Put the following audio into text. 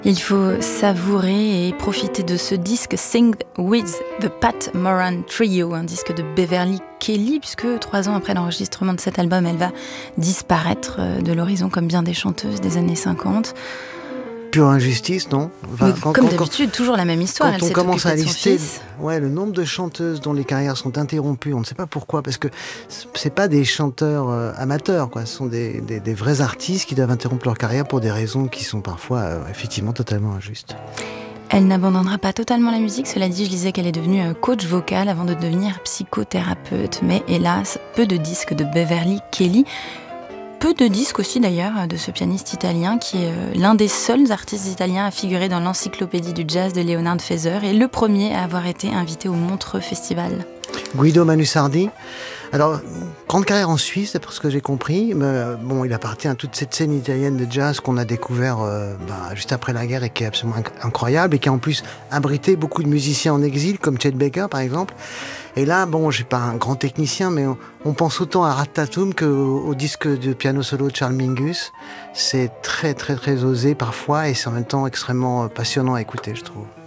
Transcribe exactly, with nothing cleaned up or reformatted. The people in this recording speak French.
Il faut savourer et profiter de ce disque Sing with the Pat Moran Trio, un disque de Beverly Kelly, puisque trois ans après l'enregistrement de cet album, elle va disparaître de l'horizon comme bien des chanteuses des années cinquante. Pure injustice, non enfin, oui, quand, Comme quand, d'habitude, quand, toujours la même histoire. Quand elle on commence à lister fils. ouais, le nombre de chanteuses dont les carrières sont interrompues, on ne sait pas pourquoi, parce que c'est pas des chanteurs euh, amateurs, quoi. Ce sont des, des, des vrais artistes qui doivent interrompre leur carrière pour des raisons qui sont parfois euh, effectivement totalement injustes. Elle n'abandonnera pas totalement la musique, cela dit, je disais qu'elle est devenue coach vocal avant de devenir psychothérapeute, mais hélas, peu de disques de Beverly Kelly. Peu de disques aussi d'ailleurs de ce pianiste italien qui est l'un des seuls artistes italiens à figurer dans l'encyclopédie du jazz de Leonard Feather et le premier à avoir été invité au Montreux Festival. Guido Manusardi. Alors, grande carrière en Suisse, d'après ce que j'ai compris. Mais, bon, il appartient à toute cette scène italienne de jazz qu'on a découvert euh, bah, juste après la guerre et qui est absolument inc- incroyable et qui a en plus abrité beaucoup de musiciens en exil, comme Chet Baker par exemple. Et là, bon, je suis pas un grand technicien, mais on, on pense autant à Rat-Tat-Toum qu'au au disque de piano solo de Charles Mingus. C'est très, très, très osé parfois et c'est en même temps extrêmement passionnant à écouter, je trouve.